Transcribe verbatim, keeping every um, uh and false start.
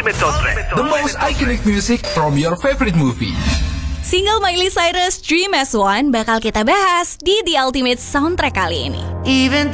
Ultimate Soundtrack, The most iconic music from your favorite movie. Single Miley Cyrus Dream as One bakal kita bahas di The Ultimate Soundtrack kali ini. Even